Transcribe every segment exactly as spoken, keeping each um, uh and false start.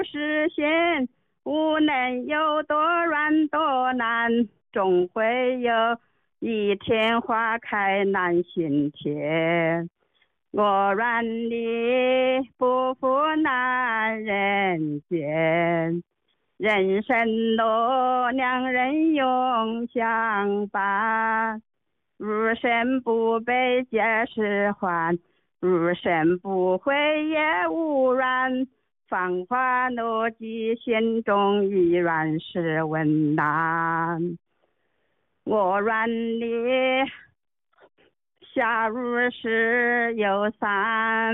实现，无论有多软多难，终会有一天花开满心田。我愿你不负难人间，人生路两人永相伴。如生不悲皆是欢，如生不悔也无怨。芳华落尽心中依然是温暖。我愿你夏如是有伞，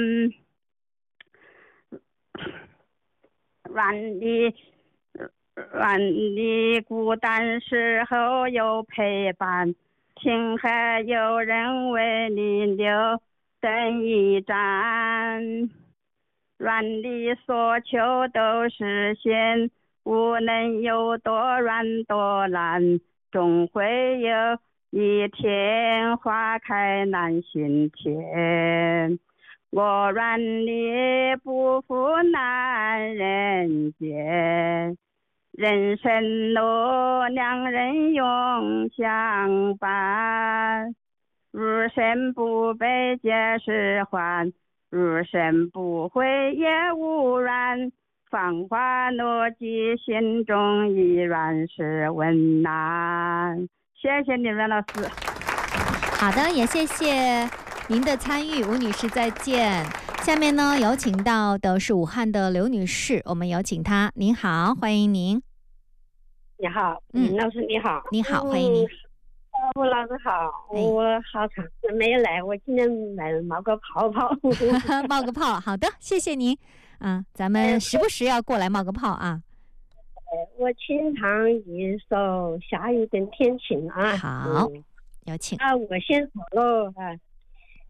愿你愿你孤单时候有陪伴，天还有人为你留灯一盏。愿你所求都实现，无论有多软多难，终会有一天花开满心田。我愿你不负难人间，人生路两人永相伴。如生不悲皆是欢，如生不悔也无怨。芳华落尽心中依然是温暖。谢谢你们老师。 好的，也谢谢您的参与，吴女士再见。下面呢，有请到的是武汉的刘女士，我们有请她。您好，欢迎您。 你好， 嗯， 老师你好。 你好，欢迎您。 吴老师好，我好长时没来，我今天来冒个泡泡。 冒个泡，好的，谢谢您。啊，咱们时不时要过来冒个泡啊。 我清唱一首《下雨等天晴》啊。 好，有请。 啊，我先说了啊，